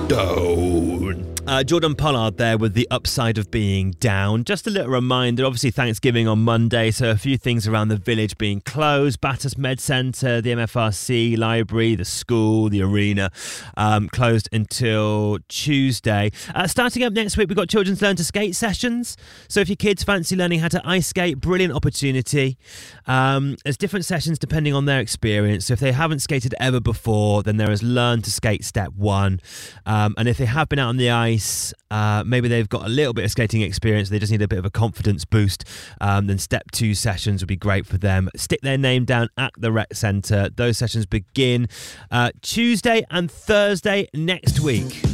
down. Jordan Pollard there with The Upside of Being Down. Just a little reminder, obviously Thanksgiving on Monday, so a few things around the village being closed. Bathurst Med Centre, the MFRC Library, the school, the arena, closed until Tuesday. Starting up next week, we've got Children's Learn to Skate sessions. So if your kids fancy learning how to ice skate, brilliant opportunity. There's different sessions depending on their experience. So if they haven't skated ever before, then there is Learn to Skate Step 1. And if they have been out on the ice, maybe they've got a little bit of skating experience, they just need a bit of a confidence boost, then Step 2 sessions would be great for them. Stick their name down at the rec centre. Those sessions begin Tuesday and Thursday next week.